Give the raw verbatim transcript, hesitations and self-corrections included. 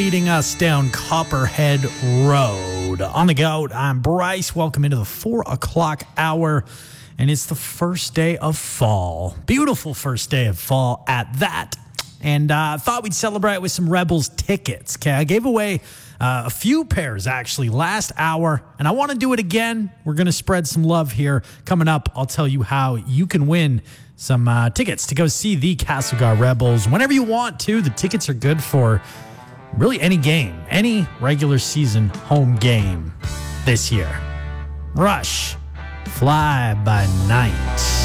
leading us down Copperhead Road. On the Goat, I'm Bryce. Welcome into the four o'clock hour, and it's the first day of fall. Beautiful first day of fall at that. And I uh, thought we'd celebrate with some Rebels tickets. Okay, I gave away uh, a few pairs actually last hour, and I want to do it again. We're going to spread some love here. Coming up, I'll tell you how you can win some uh, tickets to go see the Castlegar Rebels whenever you want to. The tickets are good for really any game, any regular season home game this year. Rush, Fly by Night.